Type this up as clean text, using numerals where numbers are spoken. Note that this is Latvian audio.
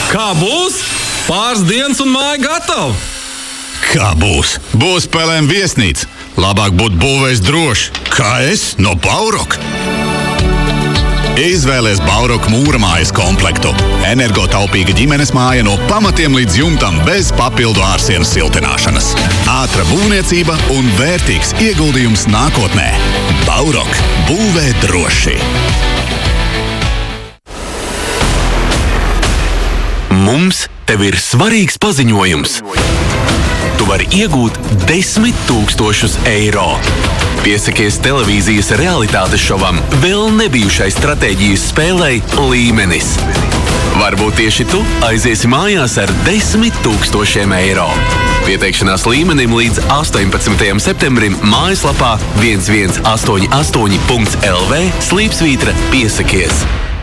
Kā būs? Pāris dienas un māja gatava. Kā būs? Būs PLM viesnīca. Labāk būt būvējis droši. Kā es no Bauroka. Izvēlies Bauroka mūra mājas komplektu. Energotaupīga ģimenes māja no pamatiem līdz jumtam bez papildu ārsienas siltināšanas. Ātra būvniecība un vērtīgs ieguldījums nākotnē. Bauroka. Būvē droši. Mums tev ir svarīgs paziņojums. Tu vari iegūt 10 000 eiro. Piesakies televīzijas realitātes šovam vēl nebijušai stratēģijas spēlei Līmenis. Varbūt tieši tu aiziesi mājās ar 10 000 eiro. Pieteikšanās Līmenim līdz 18. septembrim mājaslapā 1188.lv/piesakies.